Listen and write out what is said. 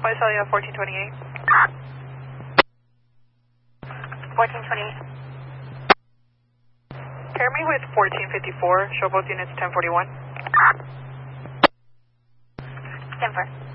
Visalia 1428. 1428. Pair me with 1454. Show both units 1041. 10-4.